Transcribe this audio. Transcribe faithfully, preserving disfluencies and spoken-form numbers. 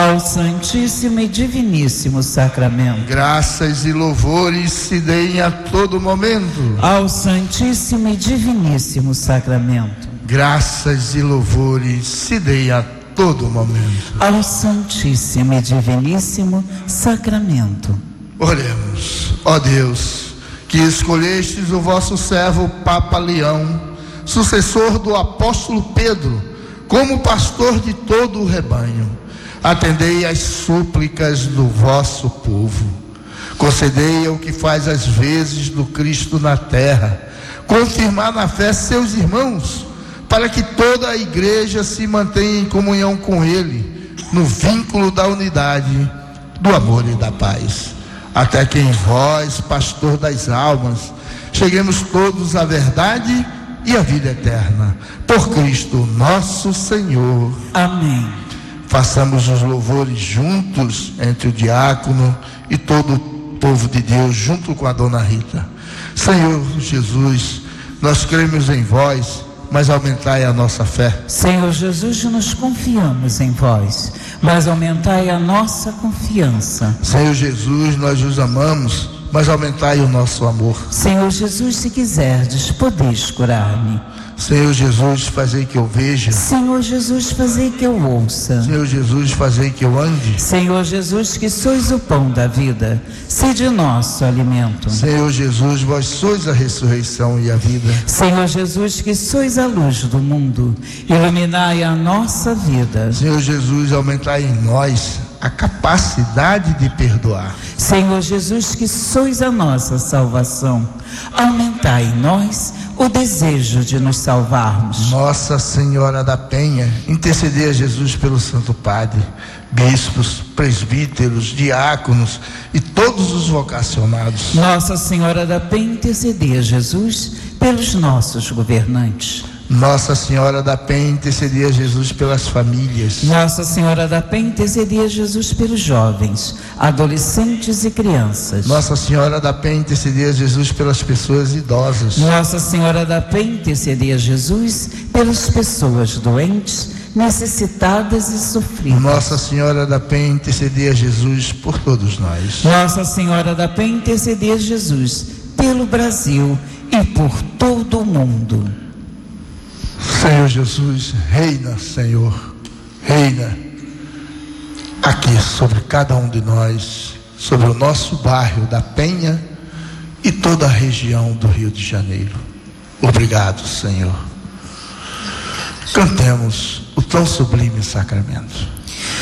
ao Santíssimo e Diviníssimo Sacramento. Graças e louvores se deem a todo momento ao Santíssimo e Diviníssimo Sacramento. Graças e louvores se deem a todo momento ao Santíssimo e Diviníssimo Sacramento. Oremos. Ó Deus, que escolhestes o vosso servo Papa Leão, sucessor do apóstolo Pedro, como pastor de todo o rebanho, atendei às súplicas do vosso povo. Concedei ao que faz as vezes do Cristo na terra, confirmar na fé seus irmãos, para que toda a igreja se mantenha em comunhão com ele, no vínculo da unidade, do amor e da paz. Até que em vós, pastor das almas, cheguemos todos à verdade e à vida eterna. Por Cristo nosso Senhor. Amém. Façamos os louvores juntos entre o diácono e todo o povo de Deus, junto com a dona Rita. Senhor Jesus, nós cremos em vós, mas aumentai a nossa fé. Senhor Jesus, nos confiamos em vós, mas aumentai a nossa confiança. Senhor Jesus, nós os amamos, mas aumentai o nosso amor. Senhor Jesus, se quiserdes, podeis curar-me. Senhor Jesus, fazei que eu veja. Senhor Jesus, fazei que eu ouça. Senhor Jesus, fazei que eu ande. Senhor Jesus, que sois o pão da vida, sede nosso alimento. Senhor Jesus, vós sois a ressurreição e a vida. Senhor Jesus, que sois a luz do mundo, iluminai a nossa vida. Senhor Jesus, aumentai em nós a capacidade de perdoar. Senhor Jesus, que sois a nossa salvação, aumentai em nós o desejo de nos salvarmos. Nossa Senhora da Penha, intercedei a Jesus pelo Santo Padre, bispos, presbíteros, diáconos e todos os vocacionados. Nossa Senhora da Penha, intercedei a Jesus pelos nossos governantes. Nossa Senhora da Penha, intercedei a Jesus pelas famílias. Nossa Senhora da Penha, intercedei a Jesus pelos jovens, adolescentes e crianças. Nossa Senhora da Penha, intercedei a Jesus pelas pessoas idosas. Nossa Senhora da Penha, intercedei a Jesus pelas pessoas doentes, necessitadas e sofridas. Nossa Senhora da Penha, intercedei a Jesus por todos nós. Nossa Senhora da Penha, intercedei a Jesus pelo Brasil e por todo o mundo. Senhor Jesus, reina, Senhor, reina aqui sobre cada um de nós, sobre o nosso bairro da Penha e toda a região do Rio de Janeiro. Obrigado, Senhor. Cantemos o tão sublime sacramento.